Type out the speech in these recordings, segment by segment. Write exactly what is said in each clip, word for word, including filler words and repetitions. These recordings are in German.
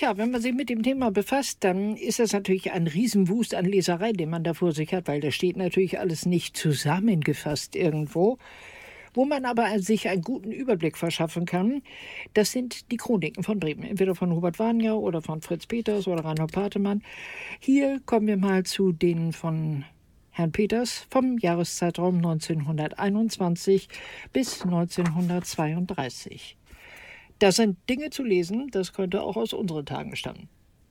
Tja, wenn man sich mit dem Thema befasst, dann ist das natürlich ein Riesenwust an Leserei, den man da vor sich hat, weil da steht natürlich alles nicht zusammengefasst irgendwo. Wo man aber sich einen guten Überblick verschaffen kann, das sind die Chroniken von Bremen, entweder von Hubert Wagner oder von Fritz Peters oder Reinhold Patemann. Hier kommen wir mal zu denen von Herrn Peters vom Jahreszeitraum neunzehnhunderteinundzwanzig bis neunzehnhundertzweiunddreißig. Da sind Dinge zu lesen, das könnte auch aus unseren Tagen stammen.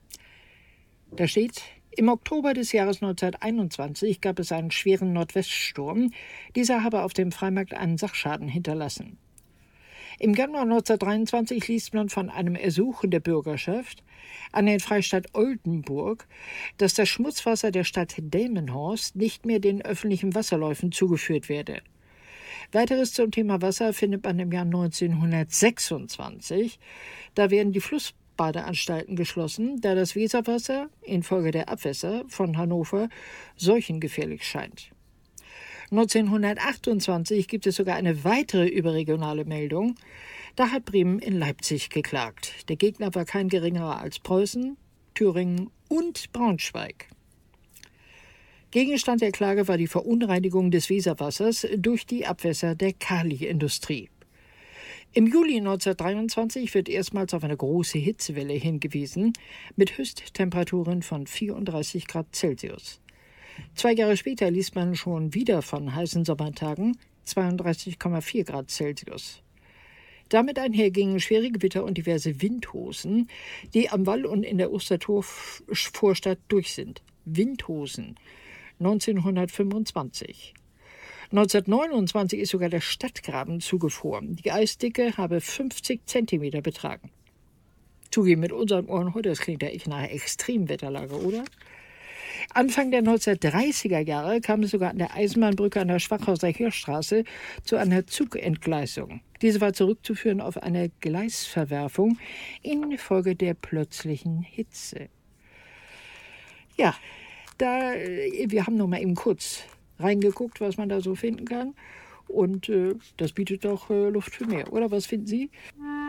Da steht: Im Oktober des Jahres neunzehnhunderteinundzwanzig gab es einen schweren Nordweststurm. Dieser habe auf dem Freimarkt einen Sachschaden hinterlassen. Im Januar neunzehnhundertdreiundzwanzig liest man von einem Ersuchen der Bürgerschaft an den Freistaat Oldenburg, dass das Schmutzwasser der Stadt Delmenhorst nicht mehr den öffentlichen Wasserläufen zugeführt werde. Weiteres zum Thema Wasser findet man im Jahr neunzehnhundertsechsundzwanzig. Da werden die Flussbadeanstalten geschlossen, da das Weserwasser infolge der Abwässer von Hannover seuchengefährlich scheint. neunzehnhundertachtundzwanzig gibt es sogar eine weitere überregionale Meldung. Da hat Bremen in Leipzig geklagt. Der Gegner war kein geringerer als Preußen, Thüringen und Braunschweig. Gegenstand der Klage war die Verunreinigung des Weserwassers durch die Abwässer der Kaliindustrie. Im Juli neunzehnhundertdreiundzwanzig wird erstmals auf eine große Hitzewelle hingewiesen, mit Höchsttemperaturen von vierunddreißig Grad Celsius. Zwei Jahre später liest man schon wieder von heißen Sommertagen, zweiunddreißig Komma vier Grad Celsius. Damit einher gingen schwere Gewitter und diverse Windhosen, die am Wall und in der Ostertorvorstadt durch sind. Windhosen. neunzehnhundertfünfundzwanzig. neunzehnhundertneunundzwanzig ist sogar der Stadtgraben zugefroren. Die Eisdicke habe fünfzig Zentimeter betragen. Zugeben, mit unseren Ohren heute, das klingt ja echt nach Extremwetterlage, oder? Anfang der neunzehnhundertdreißiger Jahre kam es sogar an der Eisenbahnbrücke an der Schwachhauser Heerstraße zu einer Zugentgleisung. Diese war zurückzuführen auf eine Gleisverwerfung infolge der plötzlichen Hitze. Ja, da, wir haben noch mal eben kurz reingeguckt, was man da so finden kann. Und äh, das bietet doch äh, Luft für mehr, oder? Was finden Sie?